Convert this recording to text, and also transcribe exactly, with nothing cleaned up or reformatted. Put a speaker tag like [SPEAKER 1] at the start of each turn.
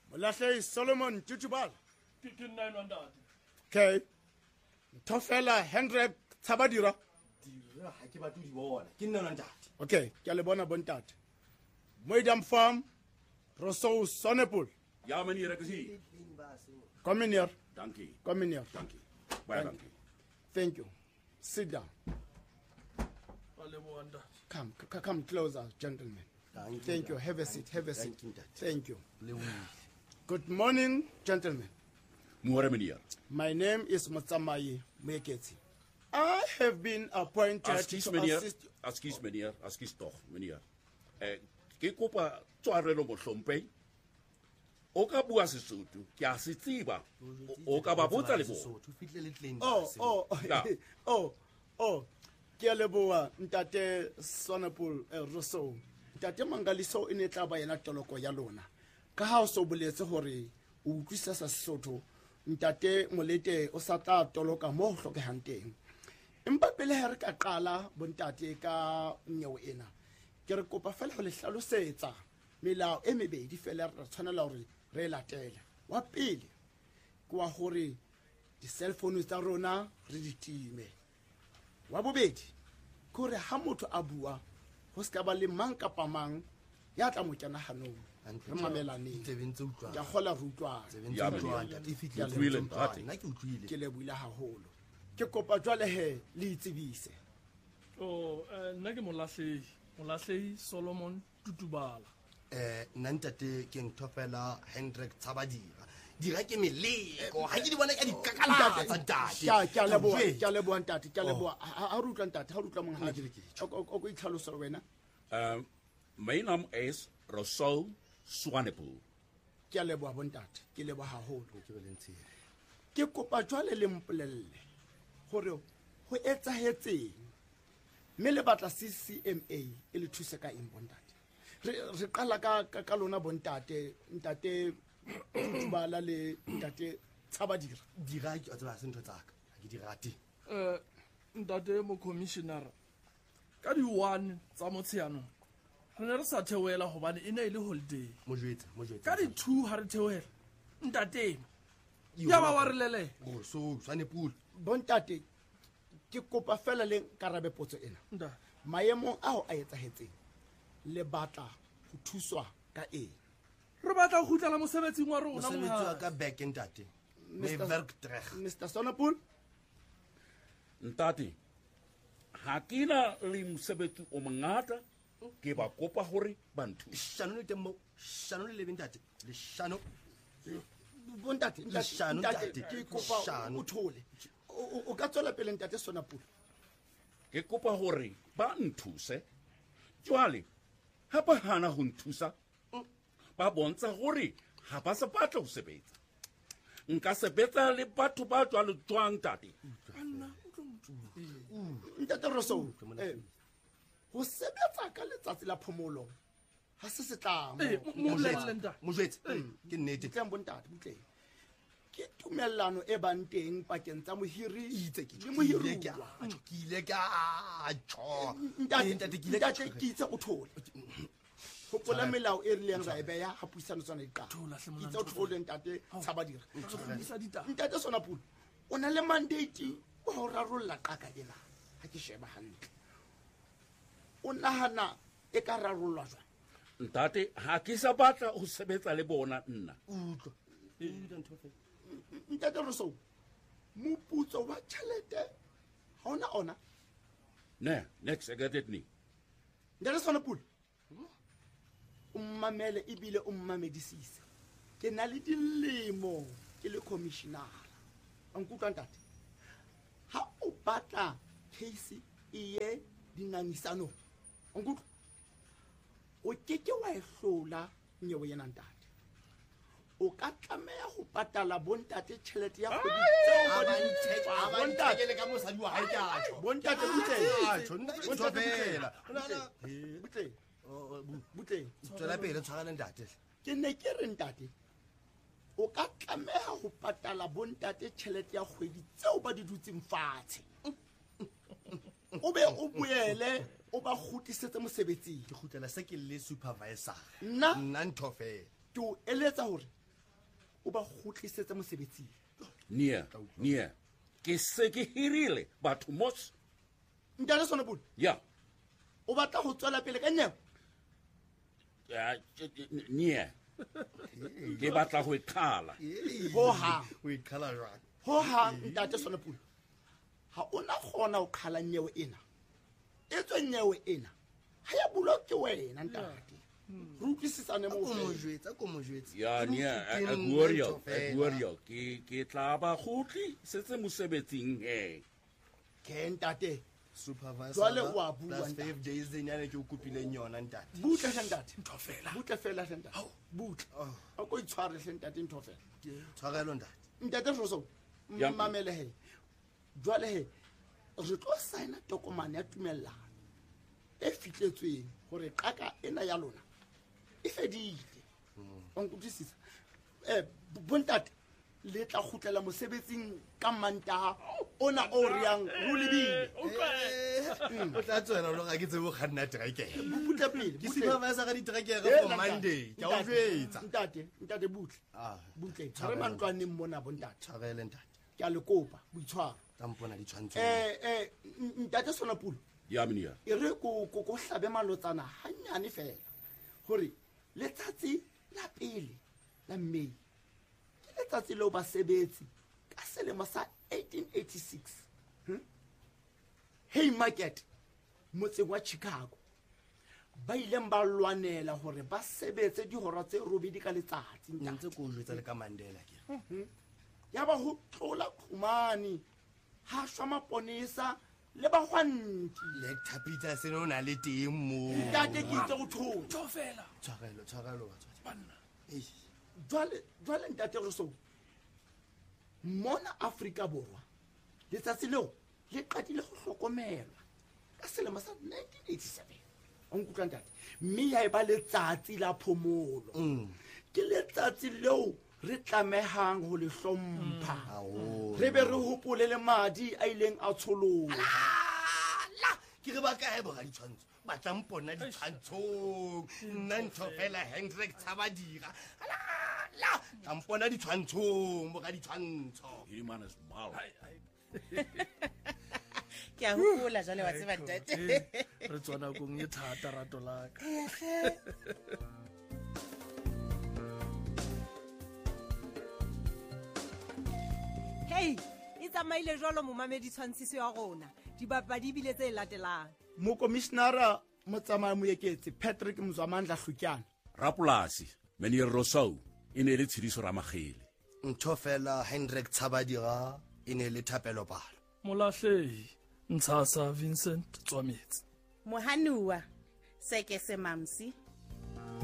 [SPEAKER 1] Molahle Solomon Tutubala.
[SPEAKER 2] Ke ke nna eno ntate.
[SPEAKER 1] Okay. Thofela Hendrik Tshabadira.
[SPEAKER 3] Dira ha ke batho di bona. Ke nna ntate.
[SPEAKER 1] Okay, ke a le bona bontate. Moedam Farm, Rousseau Sonnepool.
[SPEAKER 4] Ja, meneer, ek is hier.
[SPEAKER 1] Come in here.
[SPEAKER 4] Dankie.
[SPEAKER 1] Come in here.
[SPEAKER 4] Dankie. Baie dankie.
[SPEAKER 1] Thank you. Sit down.
[SPEAKER 2] Ba leboha ntate.
[SPEAKER 1] Come, c- come closer, gentlemen. Thank you. Have a seat. Have a seat. Thank you. Good morning, gentlemen.
[SPEAKER 4] Môre meneer.
[SPEAKER 1] My name is Motsamai Meketsi. I have been appointed
[SPEAKER 4] Ekskuus
[SPEAKER 1] to
[SPEAKER 4] meneer.
[SPEAKER 1] assist.
[SPEAKER 4] Ekskuus meneer. Ekskuus tog, meneer. Eh, ke kopa tshwarelo mohlomphehi. O ka bua Sesotho, ke a se tseba. O o ka ba botsa le bona.
[SPEAKER 1] Oh, oh,
[SPEAKER 4] Yeah.
[SPEAKER 1] oh, oh. Ke a leboha ntate Sonnepool eh, Rousseau. Ntate Mangaliso e ne tla ba yena toloko ya lona. Ka ha o so boletse hore o utlwisa sa Sesotho, ntate Molete o sa tla toloka mo ho hlokehang teng. Empa pele ha re ka qala bontate ka nyewe ena, ke re kopa fela ho le hlalosetsa melao e mebedi fela re tshwanela hore re e latele. Wa pele ke wa hore di cell phone tsa rona re di time. Wa bobedi ke hore ha motho a bua ho ska ba le mang kapa mang ya tla mo kena hanong. Re mamelaneng. Ke a kgola re utlwana.
[SPEAKER 4] Ja, meneer. Utlwile ntate.
[SPEAKER 3] Nna ke utlwile.
[SPEAKER 1] Ke lebohile haholo. Ke kopa jwale he le itsebise.
[SPEAKER 2] Oh, eh nna ke molahlehi. Molahlehi Solomon Tutubala.
[SPEAKER 3] Eh nna ntate ke Nthofela Hendrik Tshabadira. Dira ke meleko. Ha ke di bona ka dikakala tsa ntate.
[SPEAKER 1] Ke a- ke a leboha, ke a leboha ntate, ke a leboha. Ha ha re utlwa ntate, ha re utlwa monghadi. O o- o ko itlhalosa wena.
[SPEAKER 4] Ehm, my naam is Rousseau Sonnepool.
[SPEAKER 1] Ke a leboha bontate, ke leboha haholo.
[SPEAKER 3] Ke be le ntse.
[SPEAKER 1] Ke kopa jwale le mpolelle hore ho etsahetseng mme le batla C C M A e le thuse ka eng bontate. Re re qala ka ka- ka lona bontate, ntate Tutubala le ntate Tshabadira.
[SPEAKER 3] Dira ke a tseba se ntho tsaka. Ha ke di rate.
[SPEAKER 2] Eh ntate mo commissioner. Ka di one tsa motsheanong. Re ne re sa theohela hobane e ne e le holiday.
[SPEAKER 3] Mo jwetse, mo jwetse.
[SPEAKER 2] Ka di two ha re theohela. Ntate. Ya ba wa re lele.
[SPEAKER 3] Go so Sonnepool.
[SPEAKER 1] Bontate ke kopa fela le karabe potso ena.
[SPEAKER 2] Ntate.
[SPEAKER 1] Maemong ao a etsahetseng le batla ho thuswa ka eng.
[SPEAKER 2] Re batla go khutlela mosebetsing wa rona
[SPEAKER 3] Mosebetsi wa
[SPEAKER 2] monghadi.
[SPEAKER 3] ka back ntate. Me
[SPEAKER 1] Mister
[SPEAKER 3] werk terug.
[SPEAKER 1] Mister Sonnepool,
[SPEAKER 4] Ntate. Ha ke na le mosebetsi o mongata. Ke ba kopa hore ba nthuse.
[SPEAKER 3] Shano le tembo, shano le lebe ntate. Le shano.
[SPEAKER 1] bontate
[SPEAKER 3] Leshano,
[SPEAKER 1] ntate
[SPEAKER 3] ntate.
[SPEAKER 1] ke kopa
[SPEAKER 3] Leshano.
[SPEAKER 1] o thole. O o- o ka tswela pele ntate Sonnepool.
[SPEAKER 4] Ke kopa hore ba nthuse. Jwale ha ba hana ho nthusa, ba bontsha hore ha ba se batla ho sebetsa. Nka sebetsa le batho ba jwalo jwang tate.
[SPEAKER 1] Ntate Rousseau, eh, ho sebetsa ka letsatsi la phomolo ha se setlamo.
[SPEAKER 2] Eh, mo bolelle ntate.
[SPEAKER 3] Mo jwetse. Ke nnete.
[SPEAKER 1] Butleng bontate, butleng. Ke tumellano e bang teng pakeng tsa mohiri
[SPEAKER 3] Itse ke
[SPEAKER 1] le
[SPEAKER 3] ile ke
[SPEAKER 1] mohiruwa.
[SPEAKER 3] a ke ile ka tjho.
[SPEAKER 1] Ntate
[SPEAKER 3] Ntate ke ile ka
[SPEAKER 1] ntate ke itse o thole. Hopola melao e rileng ra e beha ha puisano tsona e qala.
[SPEAKER 2] Thola, hle
[SPEAKER 1] Ke
[SPEAKER 2] mona,
[SPEAKER 1] itse o thole ntate Tshabadira.
[SPEAKER 2] Isa ditaba.
[SPEAKER 1] Ntate Sonnepool, o na le mandate wa ho rarolla qaka ena. Ha ke sheba hantle. O nahana e ka rarollwa jwang?
[SPEAKER 4] Ntate ha ke sa batla ho sebetsa le bona nna.
[SPEAKER 3] Utlwa. Utlwa ntho fela.
[SPEAKER 1] Ntate Rousseau, moputso wa tjhelete ha ona ona.
[SPEAKER 4] Ne, next I get it ni.
[SPEAKER 1] Ntate Sonnepool, o mmamele ebile o mmamedisise. Ke na le dilemo ke le commissioner. A nkutlwa ntate? Ha o batla case e ye dingangisano. A nkutlwa? O keke wa e hlola nyewe yena ntate. O ka tlameha ho patala bontate tjhelete ya kgwedi tseo ba di
[SPEAKER 3] A ba ntakele ka mosadi wa hae ke a tjho.
[SPEAKER 1] bontate
[SPEAKER 3] A
[SPEAKER 1] butle.
[SPEAKER 3] tjho nna ke ntho
[SPEAKER 1] Bontate
[SPEAKER 3] fela.
[SPEAKER 1] butle. Butle. Butle.
[SPEAKER 3] Tswela pele tshwarana ntate.
[SPEAKER 1] Ke ne ke re ntate o ka tlameha ho patala bontate tjhelete ya kgwedi tseo ba di dutseng fatshe. O be o boele o ba kgutlisetse mosebetsing.
[SPEAKER 3] Ke khutlela se ke le supervisor.
[SPEAKER 1] Nna
[SPEAKER 3] Nna ntho fela.
[SPEAKER 1] ke o eletsa hore o ba kgutlisetse mosebetsing.
[SPEAKER 4] nia nia ke se ke hirile batho mos
[SPEAKER 1] Ntate Sonapole,
[SPEAKER 4] ya
[SPEAKER 1] o batla go tswela pele ka nyewe?
[SPEAKER 4] ya, nia ke batla go ikhala
[SPEAKER 1] Ho hang.
[SPEAKER 3] o ikgala jwang
[SPEAKER 1] Ho hang Ntate Sonapole. Ha ona kgona ho khala nyewe ena. E tswe nyewe ena. Ha ya bulwa ke wena ntate. Re utlwisisane
[SPEAKER 3] ko
[SPEAKER 1] moo.
[SPEAKER 3] mo jwetsa ko mo jwetsa
[SPEAKER 4] ya nia a buorio a buorio ke ke tla ba khutli setse mosebetsing he
[SPEAKER 1] Ke ntate.
[SPEAKER 3] supervisor
[SPEAKER 1] Jwale o a bua,
[SPEAKER 3] plus
[SPEAKER 1] ntate.
[SPEAKER 3] five days nyane ke o kopileng yona ntate
[SPEAKER 1] Butle hle ntate.
[SPEAKER 2] ntho fela
[SPEAKER 1] Butle fela hle ntate. Butle. A ko itshware hle ntate ntho fela.
[SPEAKER 3] tshwarelo ntate
[SPEAKER 1] Ntate Roso,
[SPEAKER 4] Ya.
[SPEAKER 1] mamele he. Jwale he. Re tlo signa tokomane ya tumellano. E fitletsweng hore qaka ena ya lona e fedile. O nkutlwisisa? Eh bontate le tla khutlela mosebetsing ka Mantaha ona o riang ho lebile.
[SPEAKER 3] o tla tswela lo ga ke tsebo khanna tracker
[SPEAKER 1] Butle pele.
[SPEAKER 3] ke
[SPEAKER 1] butle.
[SPEAKER 3] supervisor ga di tracker
[SPEAKER 1] Eh,
[SPEAKER 3] for
[SPEAKER 1] ntate.
[SPEAKER 3] monday ke a o
[SPEAKER 1] Ntate,
[SPEAKER 3] jwetsa
[SPEAKER 1] Ntate, ntate butle.
[SPEAKER 3] ah
[SPEAKER 1] Butle.
[SPEAKER 3] Tshwarelo.
[SPEAKER 1] Re mantlwaneng mona bontate.
[SPEAKER 3] tshwarele ntate
[SPEAKER 1] Ke a le kopa boitshwaro.
[SPEAKER 3] tampona di tshwantse
[SPEAKER 1] Eh eh ntate Sonapole.
[SPEAKER 4] ya mnia
[SPEAKER 1] E re ko ko ko hlabe malotsana hanyane fela hore letsatsi la pele la Mei ke letsatsi leo basebetsi ka selemo sa eighteen eighty-six hm? Haymarket motseng wa Chicago ba ileng ba lwanela hore ba sebetse dihora tse robedi ka letsatsi ntate.
[SPEAKER 3] ntse ko o jwetsa le ka mandela ke
[SPEAKER 1] Ya ba ho tlola khumane ha shwa maponesa le ba hwanti
[SPEAKER 3] lector peter se no na le teng mo
[SPEAKER 1] ntate ke itse go thola.
[SPEAKER 2] ntho fela
[SPEAKER 3] tshwarelo tshwarelo batswadi
[SPEAKER 2] banna
[SPEAKER 3] Ei,
[SPEAKER 1] Jwale jwale ntate Roso mona Afrika Borwa letsatsi leo le qadile go hlokomelwa ka selemo sa nineteen eighty-seven. O nkutlwa ntate? Mme ya eba letsatsi la phomolo. Ke letsatsi leo re tlamehang ho le hlompha.
[SPEAKER 3] ao
[SPEAKER 1] Re be re hopole le madi a ileng a tsholoha.
[SPEAKER 3] la ke re ba kae bo ga ditshwantsho ba tla mpona ditshwantshong nna ntho fela hendrik tshabadira la tla mpona ditshwantshong bo ga ditshwantsho
[SPEAKER 4] he man is mal
[SPEAKER 5] ke a hopola jwale wa tseba ntate
[SPEAKER 2] re tswana kong e thata rato laka
[SPEAKER 5] hei e tsamaile jwalo momamedi tshwantshiso ya rona dibapadi bile tse latelang
[SPEAKER 1] Mo commissioner motsamaya moeketsi Patrick Mzwamandla Hlukyana.
[SPEAKER 4] rapolasi meni Rousseau e ne le tshidiso ramagele
[SPEAKER 3] ntho fela hendrik tshabadira e ne le thapelo palo
[SPEAKER 2] molahlehi ntshasa Vincent Tswametsi
[SPEAKER 6] Mohanua Seke Semamsi